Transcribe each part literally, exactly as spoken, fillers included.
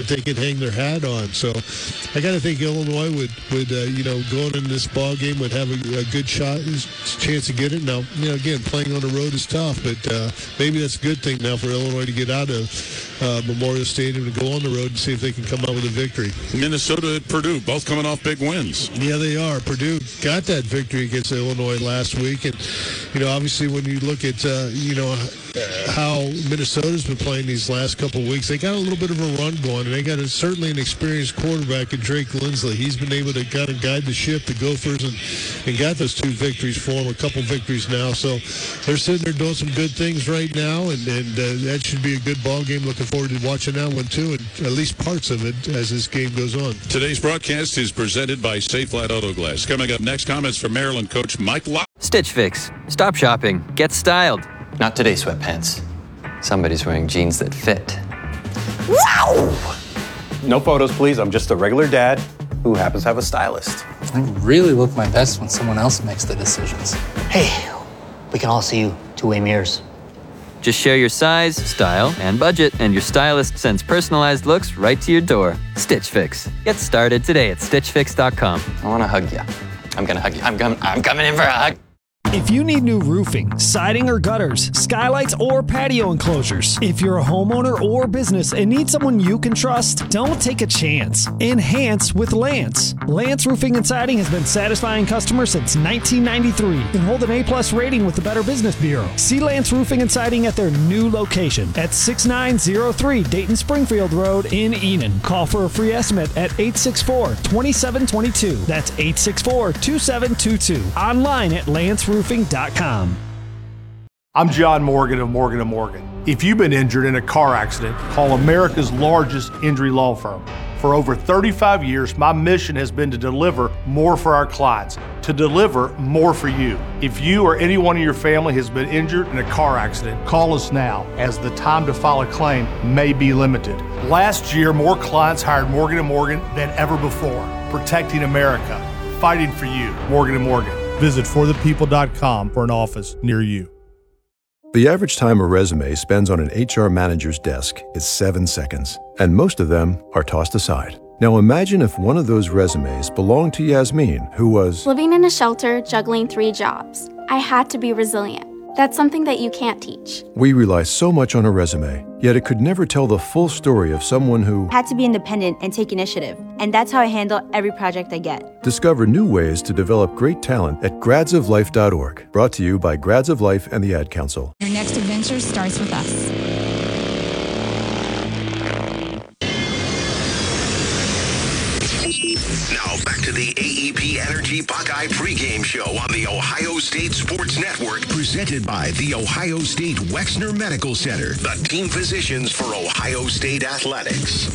that they can hang their hat on. So I got to think Illinois would, would uh, you know, going into this ball game would have a, a good shot, chance to get it. Now, you know, again, playing on the road is tough, but uh, maybe that's a good thing now for Illinois to get out of uh, Memorial Stadium and go on the road and see if they can come out with a victory. Minnesota at Purdue, both coming off big wins. Yeah, they are. Purdue got that victory against Illinois last week, and you know, obviously, when you look at uh, you know how Minnesota's been playing these last couple of weeks, they got a little bit of a run going, and they got a, certainly an experienced quarterback in Drake Lindsley. He's been able to kind of guide the ship, the Gophers, and, and got those two victories for them, a couple victories now. So they're sitting there doing some good things right now, and, and uh, that should be a good ball game. Looking forward to watching that one too, and at least parts of it as this game goes on. Today's broadcast is presented by Safe Flat Auto Glass. Coming up next, comments from Maryland coach Mike Locke. Stitch Fix. Stop shopping. Get styled. Not today, sweatpants. Somebody's wearing jeans that fit. Wow! No photos, please. I'm just a regular dad who happens to have a stylist. I really look my best when someone else makes the decisions. Hey, we can all see you two-way mirrors. Just share your size, style, and budget, and your stylist sends personalized looks right to your door. Stitch Fix. Get started today at stitch fix dot com. I want to hug you. I'm going to hug you. I'm coming, I'm coming in for a hug. If you need new roofing, siding or gutters, skylights or patio enclosures, if you're a homeowner or business and need someone you can trust, don't take a chance. Enhance with Lance. Lance Roofing and Siding has been satisfying customers since nineteen ninety-three and hold an A-plus rating with the Better Business Bureau. See Lance Roofing and Siding at their new location at six nine zero three Dayton Springfield Road in Enon. Call for a free estimate at eight six four, two seven two two. That's eight six four, two seven two two. Online at lance roofing dot com. I'm John Morgan of Morgan and Morgan. If you've been injured in a car accident, call America's largest injury law firm. For over thirty-five years, my mission has been to deliver more for our clients, to deliver more for you. If you or anyone in your family has been injured in a car accident, call us now, as the time to file a claim may be limited. Last year, more clients hired Morgan and Morgan than ever before, protecting America, fighting for you. Morgan and Morgan. Visit for the people dot com for an office near you. The average time a resume spends on an H R manager's desk is seven seconds, and most of them are tossed aside. Now imagine if one of those resumes belonged to Yasmin, who was living in a shelter, juggling three jobs. I had to be resilient. That's something that you can't teach. We rely so much on a resume, yet it could never tell the full story of someone who had to be independent and take initiative. And that's how I handle every project I get. Discover new ways to develop great talent at grads of life dot org. Brought to you by Grads of Life and the Ad Council. Your next adventure starts with us. Now back to the A E P Energy Buckeye pregame show on the Ohio State Sports Network, presented by the Ohio State Wexner Medical Center, the team physicians for Ohio State athletics.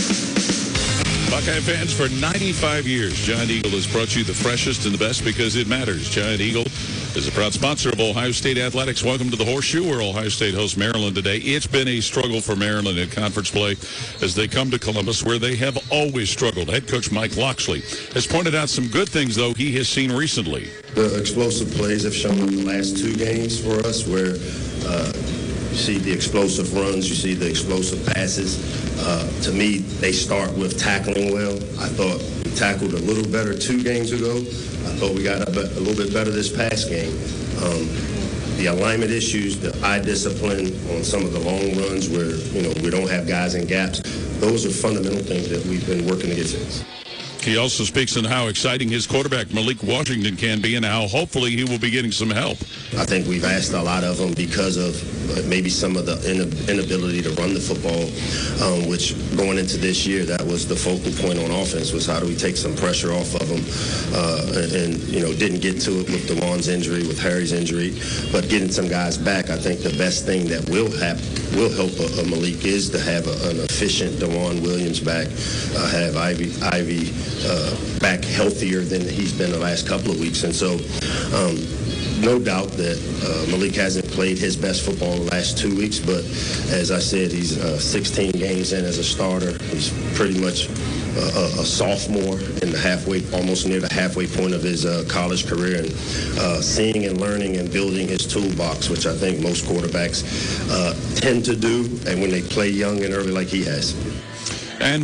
Buckeye fans, for ninety-five years, Giant Eagle has brought you the freshest and the best because it matters. Giant Eagle is a proud sponsor of Ohio State athletics. Welcome to the Horseshoe, where Ohio State hosts Maryland today. It's been a struggle for Maryland in conference play as they come to Columbus, where they have always struggled. Head coach Mike Locksley has pointed out some good things, though, he has seen recently. The explosive plays have shown in the last two games for us, where uh, you see the explosive runs, you see the explosive passes. Uh, to me, they start with tackling well. I thought we tackled a little better two games ago. I thought we got a, be- a little bit better this past game. Um, the alignment issues, the eye discipline on some of the long runs where, you know, we don't have guys in gaps, those are fundamental things that we've been working to get fixed. He also speaks on how exciting his quarterback, Malik Washington, can be and how hopefully he will be getting some help. I think we've asked a lot of him because of maybe some of the inability to run the football, um, which going into this year, that was the focal point on offense, was how do we take some pressure off of them, uh, and, and, you know, didn't get to it with DeJuan's injury, with Harry's injury, but getting some guys back. I think the best thing that will, hap- will help a, a Malik is to have a, an efficient DeJuan Williams back, uh, have Ivy, Ivy uh, back healthier than he's been the last couple of weeks. And so, um, no doubt that uh, Malik hasn't played his best football in the last two weeks, but as I said, he's uh, sixteen games in as a starter. He's pretty much uh, a, a sophomore in the halfway, almost near the halfway point of his uh, college career, and uh, seeing and learning and building his toolbox, which I think most quarterbacks uh, tend to do, and when they play young and early like he has. And